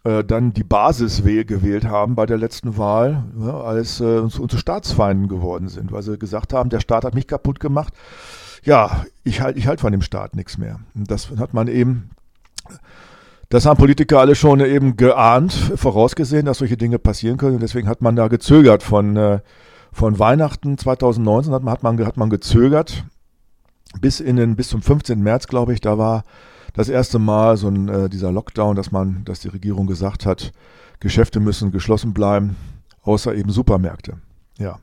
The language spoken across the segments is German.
dann die Basis gewählt haben bei der letzten Wahl, ja, als zu Staatsfeinden geworden sind, weil sie gesagt haben, der Staat hat mich kaputt gemacht. Ja, ich halt von dem Staat nichts mehr. Und das hat man eben, das haben Politiker alle schon eben geahnt, vorausgesehen, dass solche Dinge passieren können. Und deswegen hat man da gezögert. Von Weihnachten 2019 hat man gezögert bis zum 15. März, glaube ich. Da war das erste Mal so dieser Lockdown, dass die Regierung gesagt hat, Geschäfte müssen geschlossen bleiben, außer eben Supermärkte. Ja.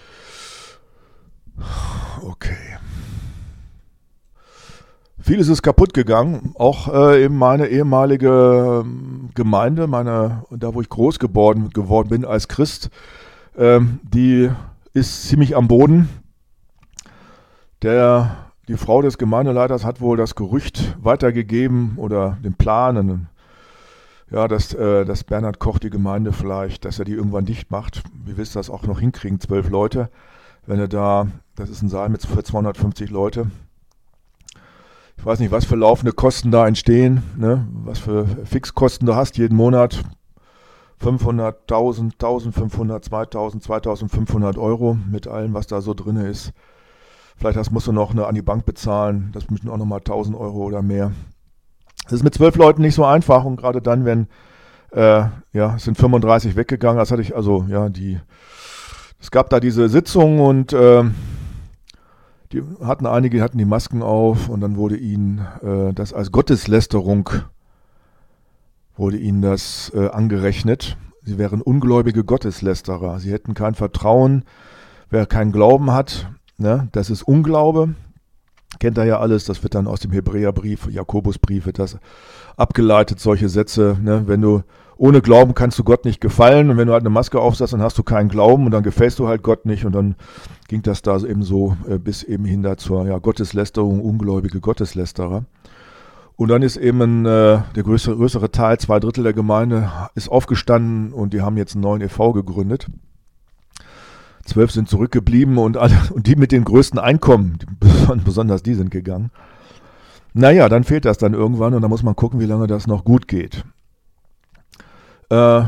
Okay. Vieles ist kaputt gegangen, auch eben meine ehemalige Gemeinde, da wo ich groß geworden bin als Christ, die ist ziemlich am Boden. Die Frau des Gemeindeleiters hat wohl das Gerücht weitergegeben oder den Plan, ja, dass Bernhard Koch die Gemeinde vielleicht, dass er die irgendwann dicht macht. Wir wissen das auch noch hinkriegen, 12 Leute. Das ist ein Saal für 250 Leute. Ich weiß nicht, was für laufende Kosten da entstehen, ne? Was für Fixkosten du hast jeden Monat. 500, 1000, 1500, 2000, 2500 Euro mit allem, was da so drin ist. Vielleicht musst du noch an die Bank bezahlen, das müssen auch nochmal 1000 Euro oder mehr. Das ist mit 12 Leuten nicht so einfach und gerade dann, wenn, es sind 35 weggegangen, es gab da diese Sitzung und einige hatten die Masken auf und dann wurde ihnen das als Gotteslästerung angerechnet. Sie wären ungläubige Gotteslästerer. Sie hätten kein Vertrauen. Wer keinen Glauben hat, ne, das ist Unglaube. Kennt ihr ja alles. Das wird dann aus dem Hebräerbrief, Jakobusbrief wird das abgeleitet, solche Sätze. Ne? Wenn du ohne Glauben kannst du Gott nicht gefallen und wenn du halt eine Maske aufsetzt, dann hast du keinen Glauben und dann gefällst du halt Gott nicht und dann ging das da eben so bis eben hin zur Gotteslästerung, ungläubige Gotteslästerer. Und dann ist eben der größere Teil, 2/3 der Gemeinde ist aufgestanden und die haben jetzt einen neuen e.V. gegründet. 12 sind zurückgeblieben und die mit den größten Einkommen, besonders die sind gegangen. Naja, dann fehlt das dann irgendwann und dann muss man gucken, wie lange das noch gut geht. Das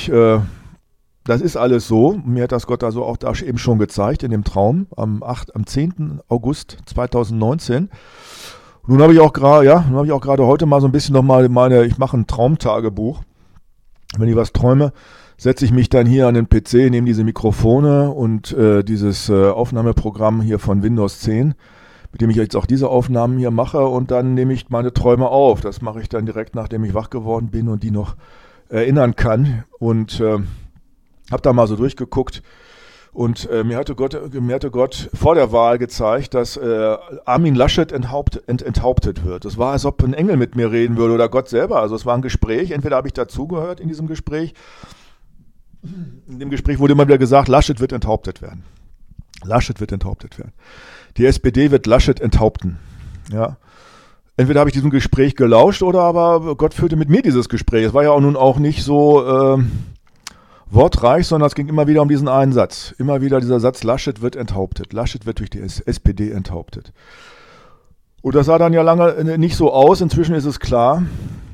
ist alles so. Mir hat das Gott also auch da eben schon gezeigt in dem Traum am 10. August 2019. Nun habe ich auch gerade heute mal so ein bisschen ich mache ein Traumtagebuch. Wenn ich was träume, setze ich mich dann hier an den PC, nehme diese Mikrofone und dieses Aufnahmeprogramm hier von Windows 10, mit dem ich jetzt auch diese Aufnahmen hier mache und dann nehme ich meine Träume auf. Das mache ich dann direkt, nachdem ich wach geworden bin und die noch erinnern kann und habe da mal so durchgeguckt und mir hatte Gott vor der Wahl gezeigt, dass Armin Laschet enthauptet wird. Es war, als ob ein Engel mit mir reden würde oder Gott selber. Also es war ein Gespräch, entweder habe ich dazugehört in diesem Gespräch. In dem Gespräch wurde immer wieder gesagt, Laschet wird enthauptet werden. Laschet wird enthauptet werden. Die SPD wird Laschet enthaupten. Ja. Entweder habe ich diesem Gespräch gelauscht oder aber Gott führte mit mir dieses Gespräch. Es war ja auch nun auch nicht so wortreich, sondern es ging immer wieder um diesen einen Satz. Immer wieder dieser Satz, Laschet wird enthauptet. Laschet wird durch die SPD enthauptet. Und das sah dann ja lange nicht so aus. Inzwischen ist es klar,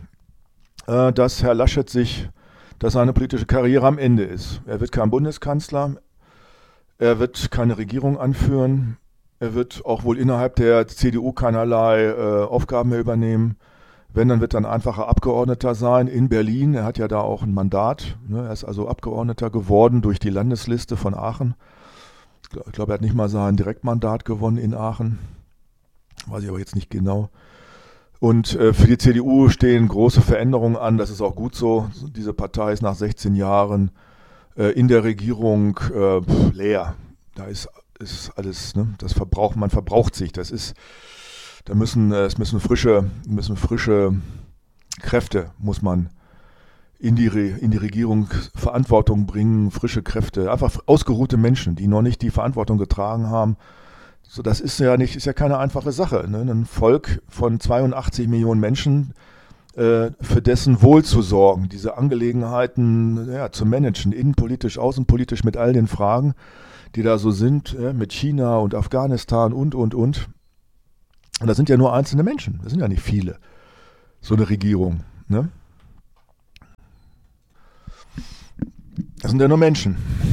dass Herr Laschet dass seine politische Karriere am Ende ist. Er wird kein Bundeskanzler, er wird keine Regierung anführen, er wird auch wohl innerhalb der CDU keinerlei Aufgaben mehr übernehmen. Wenn, dann wird er ein einfacher Abgeordneter sein in Berlin. Er hat ja da auch ein Mandat. Ne? Er ist also Abgeordneter geworden durch die Landesliste von Aachen. Ich glaube, er hat nicht mal sein Direktmandat gewonnen in Aachen. Weiß ich aber jetzt nicht genau. Und für die CDU stehen große Veränderungen an. Das ist auch gut so. Diese Partei ist nach 16 Jahren in der Regierung leer. Da ist alles, ne? Man verbraucht sich. Es müssen frische Kräfte, muss man in die Regierung Verantwortung bringen, frische Kräfte, einfach ausgeruhte Menschen, die noch nicht die Verantwortung getragen haben. So, das ist ja keine einfache Sache, ne? Ein Volk von 82 Millionen Menschen, für dessen Wohl zu sorgen, diese Angelegenheiten zu managen, innenpolitisch, außenpolitisch mit all den Fragen, die da so sind, mit China und Afghanistan und. Und das sind ja nur einzelne Menschen, das sind ja nicht viele, so eine Regierung. Ne? Das sind ja nur Menschen.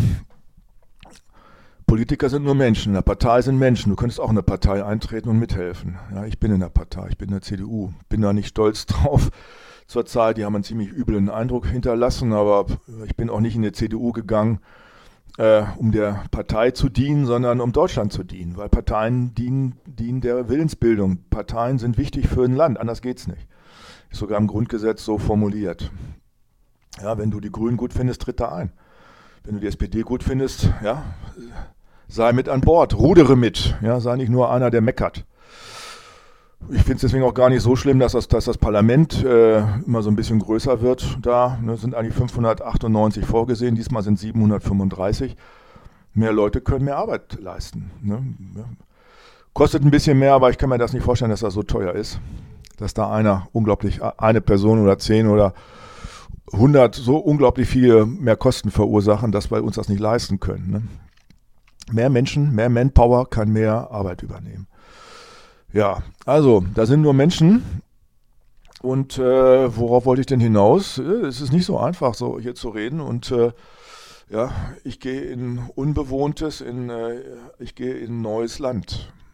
Politiker sind nur Menschen, in der Partei sind Menschen. Du könntest auch in eine Partei eintreten und mithelfen. Ja, ich bin in der Partei, ich bin in der CDU. Bin da nicht stolz drauf zurzeit. Die haben einen ziemlich üblen Eindruck hinterlassen, aber ich bin auch nicht in die CDU gegangen, um der Partei zu dienen, sondern um Deutschland zu dienen. Weil Parteien dienen der Willensbildung. Parteien sind wichtig für ein Land, anders geht's nicht. Ist sogar im Grundgesetz so formuliert. Ja, wenn du die Grünen gut findest, tritt da ein. Wenn du die SPD gut findest, ja, sei mit an Bord, rudere mit, ja, sei nicht nur einer, der meckert. Ich finde es deswegen auch gar nicht so schlimm, dass das Parlament immer so ein bisschen größer wird. Da sind eigentlich 598 vorgesehen, diesmal sind 735. Mehr Leute können mehr Arbeit leisten. Ne? Kostet ein bisschen mehr, aber ich kann mir das nicht vorstellen, dass das so teuer ist. Dass da eine Person oder 10 oder 100 so unglaublich viel mehr Kosten verursachen, dass wir uns das nicht leisten können. Ne? Mehr Menschen, mehr Manpower kann mehr Arbeit übernehmen. Ja, also, da sind nur Menschen. Und worauf wollte ich denn hinaus? Es ist nicht so einfach, so hier zu reden. Und ja, ich gehe in Unbewohntes, ich gehe in ein neues Land.